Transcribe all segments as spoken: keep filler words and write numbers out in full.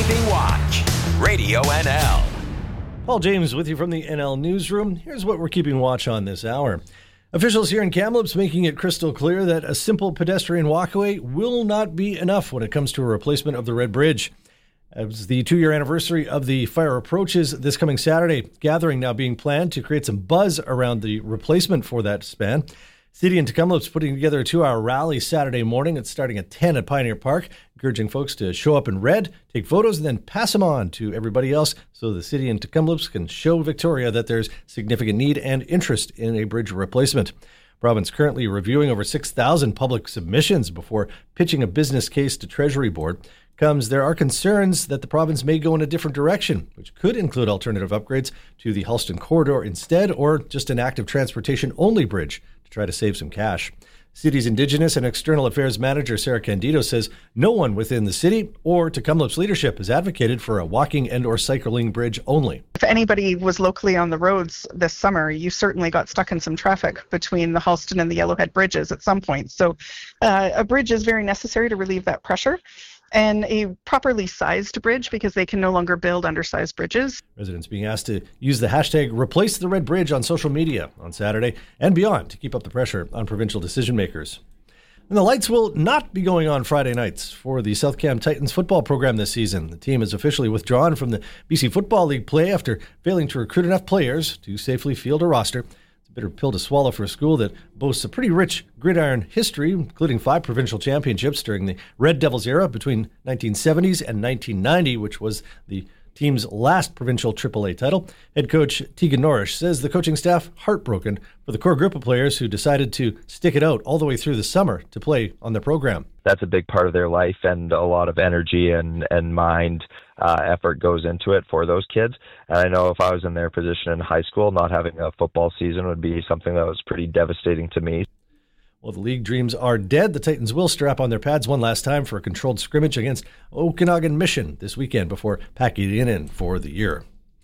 Keeping Watch. Radio N L. Paul James with you from the N L Newsroom. Here's what we're keeping watch on this hour. Officials here in Kamloops making it crystal clear that a simple pedestrian walkway will not be enough when it comes to a replacement of the Red Bridge. As the two-year anniversary of the fire approaches this coming Saturday, gathering now being planned to create some buzz around the replacement for that span. City and Kamloops putting together a two-hour rally Saturday morning. It's starting at ten at Pioneer Park, encouraging folks to show up in red, take photos, and then pass them on to everybody else so the city and Kamloops can show Victoria that there's significant need and interest in a bridge replacement. Province currently reviewing over six thousand public submissions before pitching a business case to Treasury Board. Comes there are concerns that the province may go in a different direction, which could include alternative upgrades to the Halston corridor instead, or just an active transportation-only bridge to try to save some cash. City's Indigenous and External Affairs Manager Sarah Candido says no one within the city or to Kamloops leadership has advocated for a walking and or cycling bridge only. If anybody was locally on the roads this summer, you certainly got stuck in some traffic between the Halston and the Yellowhead bridges at some point. So uh, a bridge is very necessary to relieve that pressure. And a properly sized bridge, because they can no longer build undersized bridges. Residents being asked to use the hashtag Replace the Red Bridge on social media on Saturday and beyond to keep up the pressure on provincial decision makers. And the lights will not be going on Friday nights for the South Cam Titans football program this season. The team has officially withdrawn from the B C Football League play after failing to recruit enough players to safely field a roster. Bitter pill to swallow for a school that boasts a pretty rich gridiron history, including five provincial championships during the Red Devils era between nineteen seventies and nineteen ninety, which was the team's last provincial triple A title. Head coach Tegan Norrish says the coaching staff heartbroken for the core group of players who decided to stick it out all the way through the summer to play on their program. That's a big part of their life, and a lot of energy and, and mind uh, effort goes into it for those kids. And I know if I was in their position in high school, not having a football season would be something that was pretty devastating to me. Well, the league dreams are dead. The Titans will strap on their pads one last time for a controlled scrimmage against Okanagan Mission this weekend before packing it in for the year.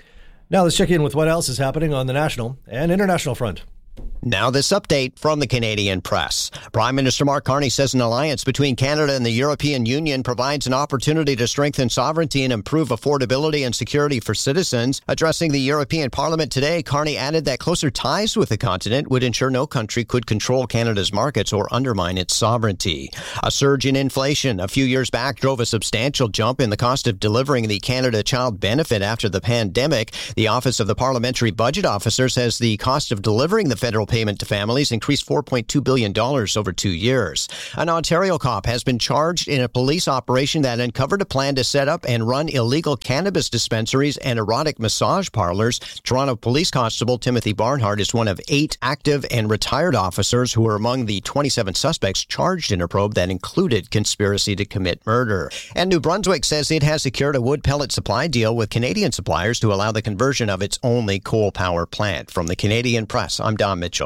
Now let's check in with what else is happening on the national and international front. Now this update from the Canadian Press. Prime Minister Mark Carney says an alliance between Canada and the European Union provides an opportunity to strengthen sovereignty and improve affordability and security for citizens. Addressing the European Parliament today, Carney added that closer ties with the continent would ensure no country could control Canada's markets or undermine its sovereignty. A surge in inflation a few years back drove a substantial jump in the cost of delivering the Canada Child Benefit after the pandemic. The Office of the Parliamentary Budget Officer says the cost of delivering the federal payment to families increased four point two billion dollars over two years. An Ontario cop has been charged in a police operation that uncovered a plan to set up and run illegal cannabis dispensaries and erotic massage parlors. Toronto Police Constable Timothy Barnhart is one of eight active and retired officers who were among the twenty-seven suspects charged in a probe that included conspiracy to commit murder. And New Brunswick says it has secured a wood pellet supply deal with Canadian suppliers to allow the conversion of its only coal power plant. From the Canadian Press, I'm Don Mitchell.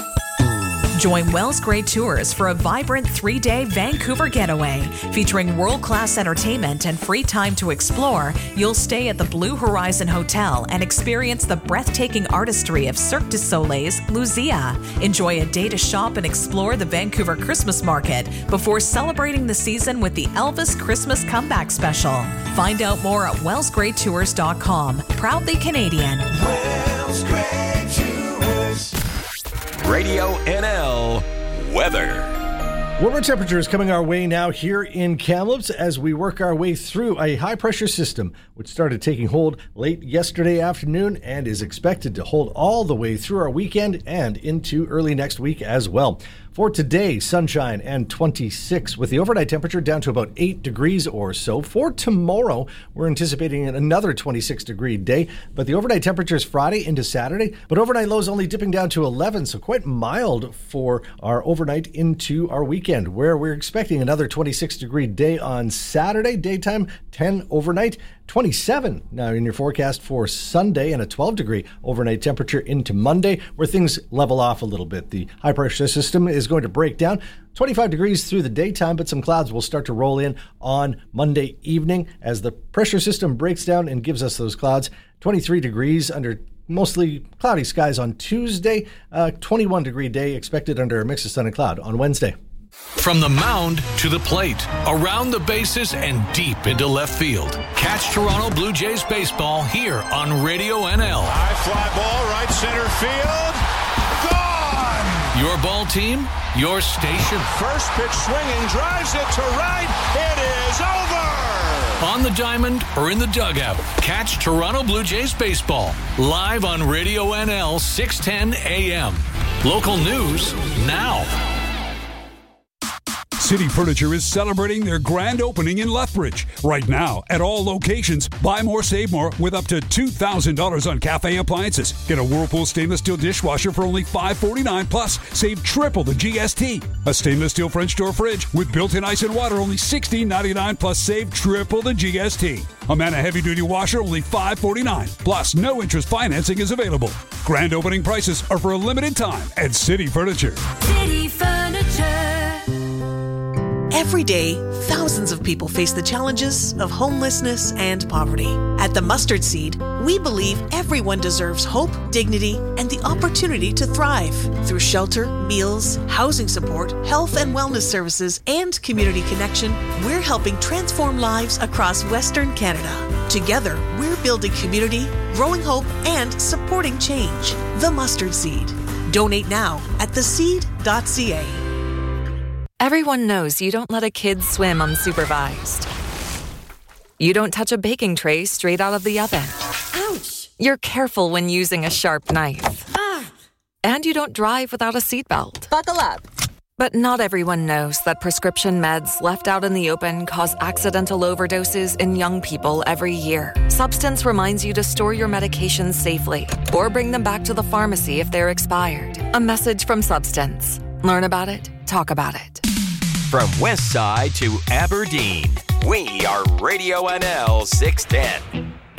Join Wells Gray Tours for a vibrant three-day Vancouver getaway. Featuring world-class entertainment and free time to explore, you'll stay at the Blue Horizon Hotel and experience the breathtaking artistry of Cirque du Soleil's Luzia. Enjoy a day to shop and explore the Vancouver Christmas Market before celebrating the season with the Elvis Christmas Comeback Special. Find out more at wells gray tours dot com. Proudly Canadian. Wells Gray Tours. Radio N L weather. Warmer temperatures coming our way now here in Kamloops as we work our way through a high-pressure system which started taking hold late yesterday afternoon and is expected to hold all the way through our weekend and into early next week as well. For today, sunshine and twenty-six with the overnight temperature down to about eight degrees or so. For tomorrow, we're anticipating another twenty-six degree day, but the overnight temperature is Friday into Saturday, but overnight lows only dipping down to eleven, so quite mild for our overnight into our weekend, where we're expecting another twenty-six degree day on Saturday, daytime ten overnight, twenty-seven now in your forecast for Sunday, and a twelve degree overnight temperature into Monday, where things level off a little bit. The high pressure system is going to break down. twenty-five degrees through the daytime, but some clouds will start to roll in on Monday evening as the pressure system breaks down and gives us those clouds. twenty-three degrees under mostly cloudy skies on Tuesday. Uh, twenty-one degree day expected under a mix of sun and cloud on Wednesday. From the mound to the plate, around the bases, and deep into left field. Catch Toronto Blue Jays baseball here on Radio N L. High fly ball, right center field. Gone! Your ball team, your station. First pitch swinging, drives it to right. It is over! On the diamond or in the dugout, catch Toronto Blue Jays baseball live on Radio N L six ten A M. Local news now. City Furniture is celebrating their grand opening in Lethbridge. Right now, at all locations, buy more, save more with up to two thousand dollars on cafe appliances. Get a Whirlpool stainless steel dishwasher for only five forty-nine, plus save triple the G S T. A stainless steel French door fridge with built-in ice and water, only sixteen ninety-nine, plus save triple the G S T. A Manna heavy-duty washer, only five forty-nine, plus no interest financing is available. Grand opening prices are for a limited time at City Furniture. City Furniture. Every day, thousands of people face the challenges of homelessness and poverty. At the Mustard Seed, we believe everyone deserves hope, dignity, and the opportunity to thrive. Through shelter, meals, housing support, health and wellness services, and community connection, we're helping transform lives across Western Canada. Together, we're building community, growing hope, and supporting change. The Mustard Seed. Donate now at the seed dot c a. Everyone knows you don't let a kid swim unsupervised. You don't touch a baking tray straight out of the oven. Ouch! You're careful when using a sharp knife. Ah! And you don't drive without a seatbelt. Buckle up. But not everyone knows that prescription meds left out in the open cause accidental overdoses in young people every year. Substance reminds you to store your medications safely or bring them back to the pharmacy if they're expired. A message from Substance. Learn about it, talk about it. From West Side to Aberdeen, we are Radio N L six ten.